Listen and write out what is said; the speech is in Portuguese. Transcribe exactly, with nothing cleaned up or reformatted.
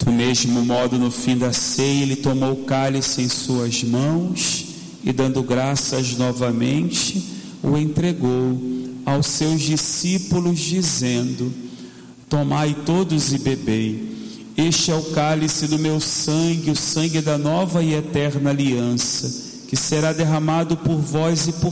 Do mesmo modo, no fim da ceia, ele tomou o cálice em suas mãos e, dando graças novamente, o entregou aos seus discípulos, dizendo: tomai todos e bebei. Este é o cálice do meu sangue, o sangue da nova e eterna aliança, que será derramado por vós e por